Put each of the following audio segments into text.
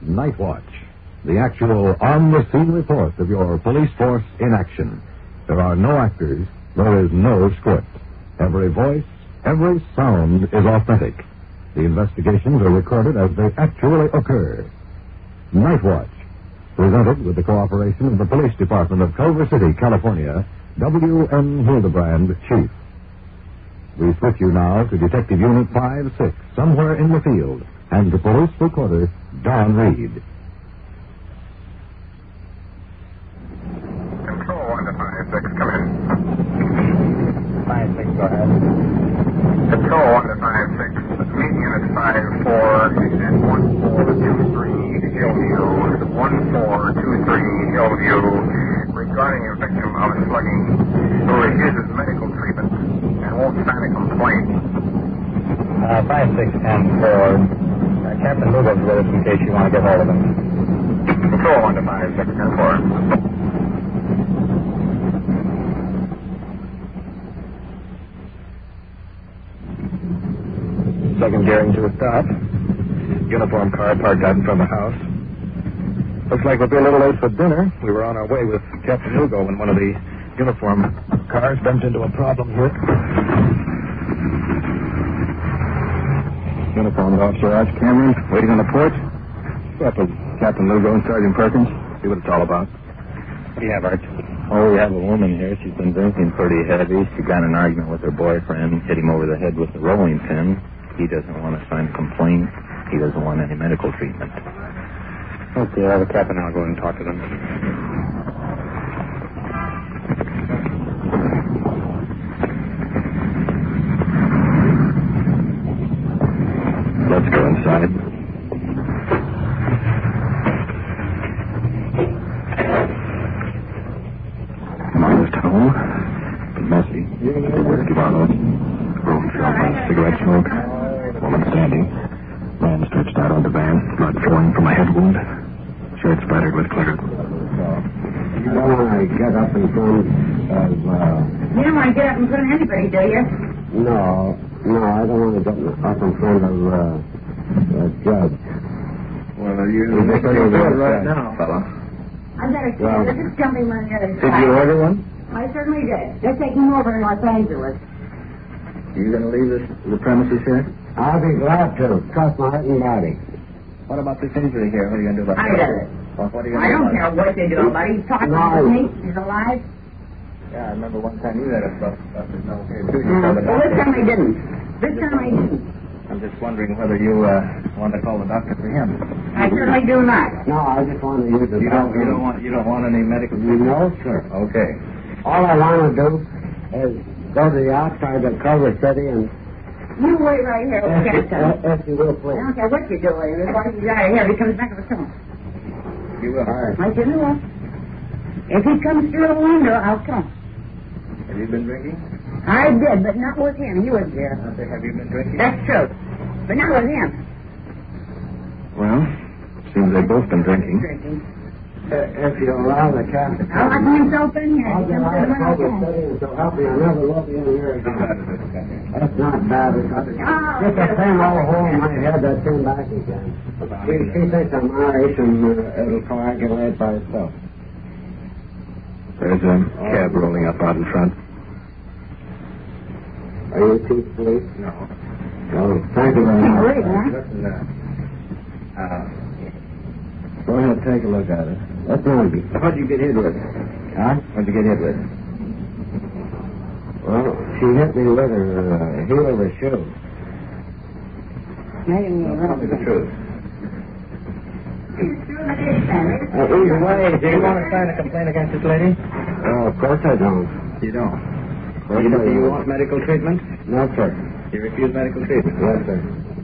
Night Watch, the actual on-the-scene report of your police force in action. There are no actors. There is no script. Every voice, every sound is authentic. The investigations are recorded as they actually occur. Night Watch, presented with the cooperation of the Police Department of Culver City, California, W.M. Hildebrand, Chief. We switch you now to Detective Unit 5-6, somewhere in the field, and to Police Recorder Don Reed. Control 1 to 5-6, come in. 5-6, go ahead. Control 1 to 5-6, meet unit 5-4 and 1423 Hillview, 1423 Hillview, regarding a victim of slugging who refuses medical treatment and won't sign a complaint. 5-6 and 4. Captain Lugo's with us in case you want to get hold of him. Control 1 to 5-6 and 4. Second gearing to a stop. Uniform car parked out in front of the house. Looks like we'll be a little late for dinner. We were on our way with Captain Lugo when one of the uniform cars bumped into a problem here. Uniformed Officer Arch Cameron, waiting on the porch. Up with Captain Lugo and Sergeant Perkins. See what it's all about. What do you have, Arch? Oh, we have a woman here. She's been drinking pretty heavy. She got in an argument with her boyfriend, hit him over the head with a rolling pin. He doesn't want to sign a complaint. He doesn't want any medical treatment. Okay, I'll have the captain. I'll go and talk to them. Let's go inside. Modest home, but messy. Whiskey bottles, room filled with cigarette smoke, woman standing, man stretched out on the van, blood flowing from a head wound, shirt splattered with glitter. You don't want to get up in front of... You don't want to get up in front of anybody, do you? No, I don't want to get up in front of a judge. Well, you're making me good right now, fella. I better say, this is jumping on the other side. Did you order one? I certainly did. They're taking over in Los Angeles. You going to leave the premises here? I'll be glad to. Trust my heart and body. What about this injury here? What are you going to do about I that? did it. Well, what are you I going to do don't care what they do about it. He's talking to me. He's alive. Yeah, I remember one time you had a stuff that's no here, too. Well, this time I didn't. This time I didn't. I'm just wondering whether you want to call the doctor for him. I certainly do not. No, I just want to use the You don't want any medical treatment? No, sir. Okay. All I want to do is go to the outside of Culver City and... You wait right here, Captain. If you will, I please. don't care what you're doing. As long as he's out of here, he comes back with someone. You will. All right. I said, no. If he comes through the window, I'll come. Have you been drinking? I did, but not with him. He was there. I say, have you been drinking? That's true. But not with him. Well, seems they've both been drinking. If you allow the captain... I'll lock myself in here. I'll He get comes out through of the Culver window. City, so help me. I'll never love you in here again. That's not bad. It's just the same old hole in my head that came back again. She thinks I'm Irish and it'll coagulate by itself. There's a cab rolling up out in front. Are you chief police? No. Oh, thank you very much. Wait, huh? Listen, go ahead and take a look at it. That's not good. What'd you get hit with? Huh? What'd you get hit with? Well, she hit me with her heel of her shoe. I didn't know Tell me the truth. Either way, Do you want to sign a complaint against this lady? of course I don't. You don't. Of course Do I you don't. want medical treatment? No, sir. You refuse medical treatment? Yes, sir.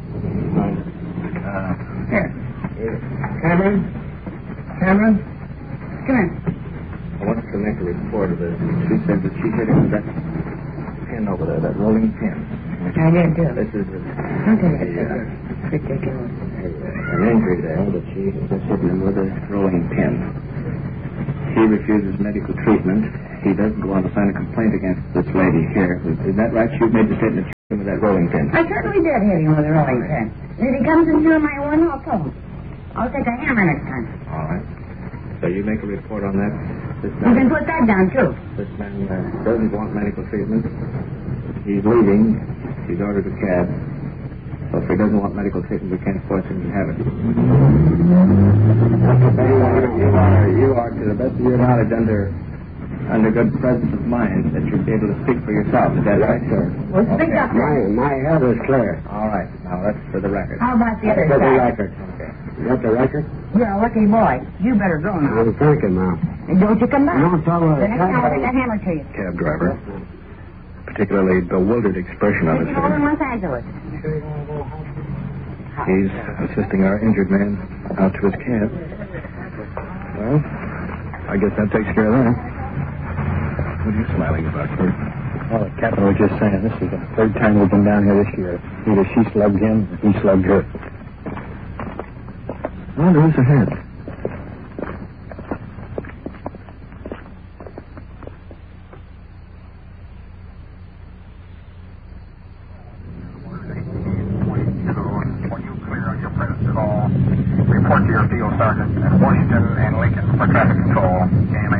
Here. Cameron? Cameron? Come in. I want to make a report of this. She said that she hit him with that pin over there, that rolling pin. I did, too. This is Ridiculous. an injury there that she was hitting him with a rolling pin. He refuses medical treatment. He doesn't go on to sign a complaint against this lady here. Is that right? You made the statement you hit him with that rolling pin. I certainly did hit him with a rolling pin. And if he comes into my window, I'll kill him. I'll take a hammer next time. All right. So you make a report on that. This You can put that down, too. This man doesn't want medical treatment. He's leaving. He's ordered a cab. So if he doesn't want medical treatment, we can't force him to have it. You are, to the best of your knowledge, under good presence of mind, that you'd be able to speak for yourself. Is that right, sir? Well, speak up. My head is clear. All right. Now, that's for the record. How about the other For the side? record. Okay. You got the record? You're a lucky boy. You better go now. I'm thinking now. And don't you come back. No, tell her. The next time I'll take a hammer to you. Cab driver. Particularly bewildered expression on his Take you over in face. Los Angeles. He's assisting our injured man out to his cab. Well, I guess that takes care of that. What are you smiling about, sir? Well, the captain was just saying, this is the third time we've been down here this year. Either she slugged him or he slugged her. Well, who's ahead? Report to your field sergeant at Washington and Lincoln for traffic control, KMA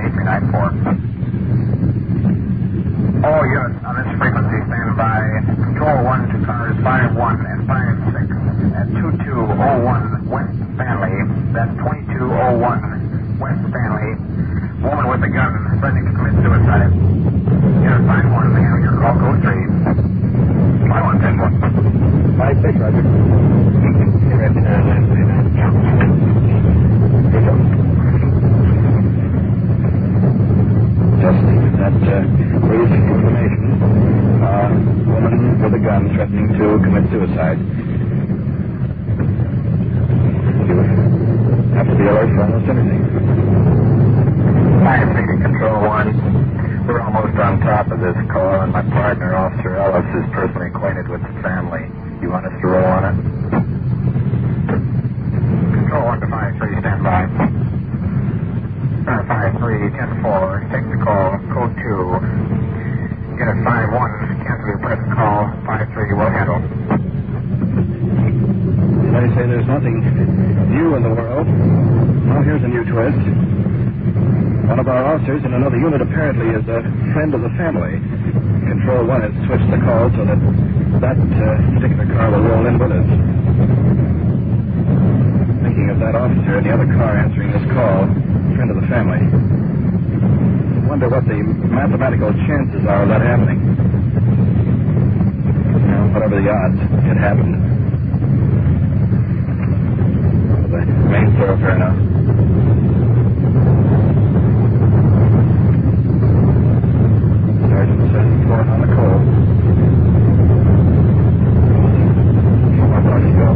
394. All units on this frequency stand by. Control 1 to cars 51 and 56 at 2201 West Stanley. That's 2201 West Stanley. Woman with a gun threatening to commit suicide. Unit 51 to handle your call, code 3. 5110. 5-6, Roger. Just that brief information. Woman with a gun threatening to commit suicide. You have to be alert for almost anything. Hi, City Control 1. We're almost on top of this call, and my partner, Officer Ellis, is personally acquainted with the family. You want us to roll on it? Control 1 to 53, stand by. 53, 10-4, take the call, code 2. Unit 51, cancel your present call, 53, will handle. They say there's nothing new in the world. Well, here's a new twist. One of our officers in another unit apparently is a friend of the family. Control 1 has switched the call so that particular car will roll in with us. Thinking of that officer in the other car answering this call, friend of the family. I wonder what the mathematical chances are of that happening. Well, whatever the odds, it happened. The main thoroughfare now. Sergeant says he's going on the call. More party go.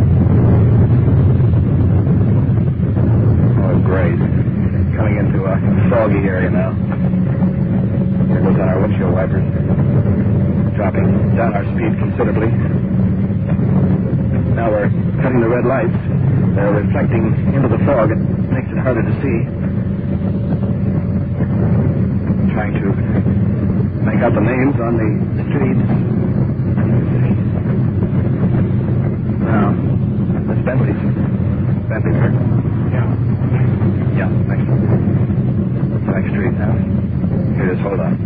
Oh, great. Coming into a foggy area now. Here goes on our windshield wipers. Dropping down our speed considerably. Now we're cutting the red lights. They're reflecting into the fog. It makes it harder to see. Trying to make out the names on the streets. Now, Miss Bentley's. Bentley, sir? Yeah, next. Back street now. Here, just hold on.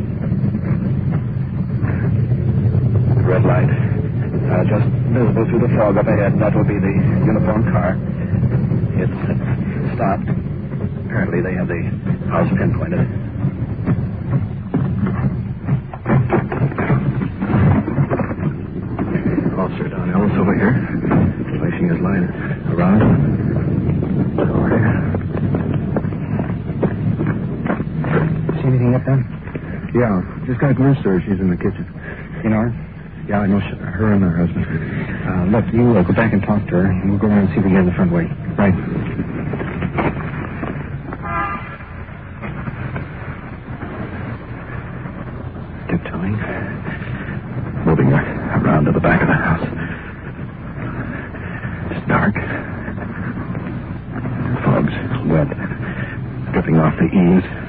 Red light. Just visible through the fog up ahead. That will be the uniformed car. It's stopped. Apparently they have the house pinpointed. Officer Don Ellis over here, placing his line around. Over here. See anything yet, Ben? Yeah, just got a glimpse of her. She's in the kitchen. You know her? Yeah, I know her and her husband. Look, you go back and talk to her, and we'll go around and see if we get in the front way. Right. Tiptoeing. Moving around to the back of the house. It's dark. Fog's wet. Dripping off the eaves.